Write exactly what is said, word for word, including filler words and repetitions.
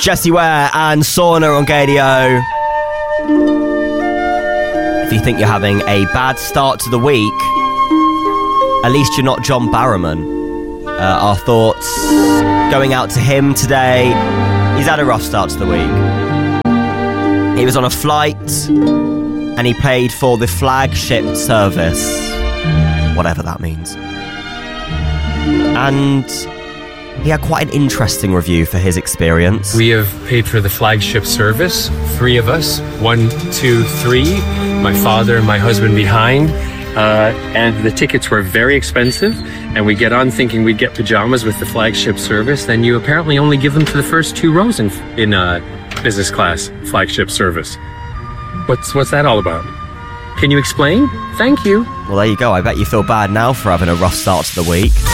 Jessie Ware and Sauna on Gadio. If you think you're having a bad start to the week, at least you're not John Barrowman. Uh, our thoughts going out to him today. He's had a rough start to the week. He was on a flight and he paid for the flagship service, whatever that means. And he had quite an interesting review for his experience. We have paid for the flagship service, three of us, one, two, three, my father and my husband behind, uh, and the tickets were very expensive, and we get on thinking we'd get pajamas with the flagship service, then you apparently only give them to the first two rows in, in uh, business class flagship service. What's, what's that all about? Can you explain? Thank you. Well, there you go. I bet you feel bad now for having a rough start to the week.